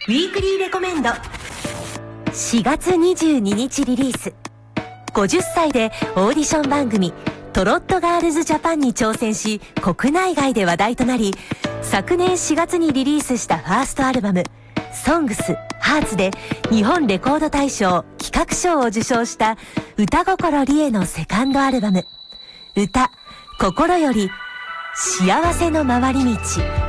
ウィークリーレコメンド。 4月22日リリース。50歳でオーディション番組トロットガールズジャパンに挑戦し、国内外で話題となり、昨年4月にリリースしたファーストアルバムSONGS HEARTSで日本レコード大賞企画賞を受賞した歌心理恵のセカンドアルバム歌心より幸せの回り道。